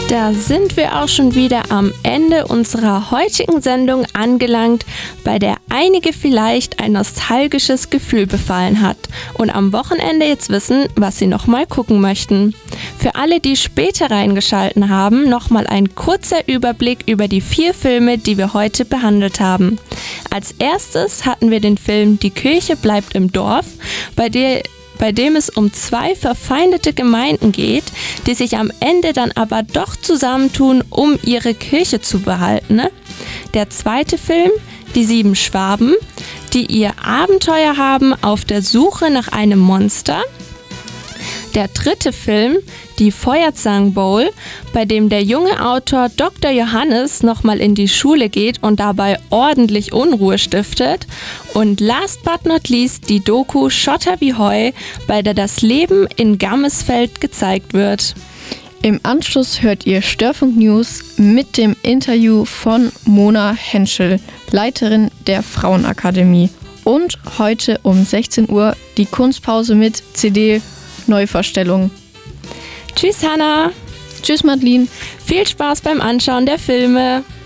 Da sind wir auch schon wieder am Ende unserer heutigen Sendung angelangt, bei der einige vielleicht ein nostalgisches Gefühl befallen hat und am Wochenende jetzt wissen, was sie nochmal gucken möchten. Für alle, die später reingeschalten haben, nochmal ein kurzer Überblick über die 4 Filme, die wir heute behandelt haben. Als erstes hatten wir den Film Die Kirche bleibt im Dorf, bei dem es um 2 verfeindete Gemeinden geht, die sich am Ende dann aber doch zusammentun, um ihre Kirche zu behalten. Der zweite Film, Die 7 Schwaben, die ihr Abenteuer haben auf der Suche nach einem Monster. Der dritte Film, Die Feuerzangen Bowl, bei dem der junge Autor Dr. Johannes nochmal in die Schule geht und dabei ordentlich Unruhe stiftet. Und last but not least die Doku Schotter wie Heu, bei der das Leben in Gamesfeld gezeigt wird. Im Anschluss hört ihr Störfunk News mit dem Interview von Mona Henschel, Leiterin der Frauenakademie. Und heute um 16 Uhr die Kunstpause mit CD Neuvorstellung. Tschüss Hannah. Tschüss Madeline. Viel Spaß beim Anschauen der Filme.